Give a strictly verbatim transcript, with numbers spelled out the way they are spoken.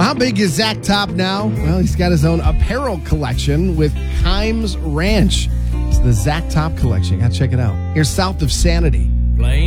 How big is Zach Top now? Well, he's got his own apparel collection with Kimes Ranch. It's the Zach Top collection. You gotta check it out. Here's South of Sanity. Blaine.